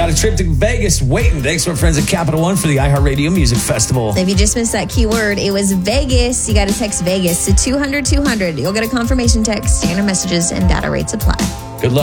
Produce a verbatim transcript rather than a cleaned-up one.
Got a trip to Vegas waiting. Thanks to our friends at Capital One for the iHeartRadio Music Festival. If you just missed that keyword, it was Vegas. You got to text Vegas to two hundred two hundred. You'll get a confirmation text, standard messages, and data rates apply. Good luck.